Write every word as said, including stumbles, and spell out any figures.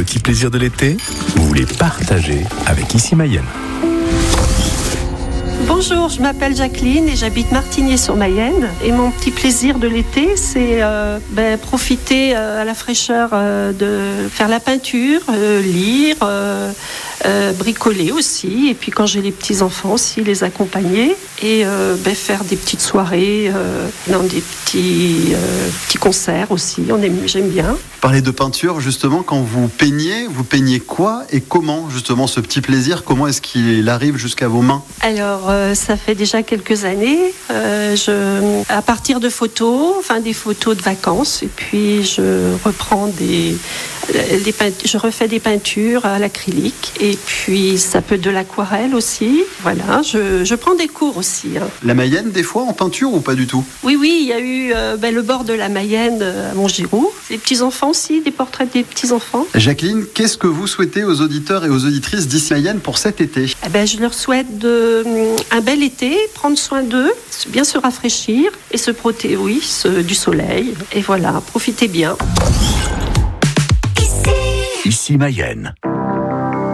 petits plaisirs de l'été, vous les partagez avec Ici Mayenne. Bonjour, je m'appelle Jacqueline et j'habite Martigny-sur-Mayenne. Et mon petit plaisir de l'été, c'est euh, ben, profiter euh, à la fraîcheur euh, de faire la peinture, euh, lire, euh, euh, bricoler aussi. Et puis quand j'ai les petits-enfants aussi, les accompagner. Et euh, ben, faire des petites soirées, euh, dans des petits, euh, petits concerts aussi. On aime, j'aime bien. Parler de peinture, justement, quand vous peignez, vous peignez quoi et comment, justement, ce petit plaisir, comment est-ce qu'il arrive jusqu'à vos mains ? Alors, euh, ça fait déjà quelques années. Euh, je, à partir de photos, enfin des photos de vacances, et puis je reprends des, des peint- je refais des peintures à l'acrylique, et puis ça peut être de l'aquarelle aussi. Voilà, je, je prends des cours aussi. Hein. La Mayenne, des fois, en peinture ou pas du tout ? Oui, oui, il y a eu euh, ben, le bord de la Mayenne à Montgiroux. Les petits-enfants aussi, des portraits des petits-enfants. Jacqueline, qu'est-ce que vous souhaitez aux auditeurs et aux auditrices d'Ici Mayenne pour cet été ? Eh ben, je leur souhaite de, un bel été, prendre soin d'eux, bien se rafraîchir et se protéger, oui, se, du soleil. Et voilà, profitez bien. Ici Mayenne.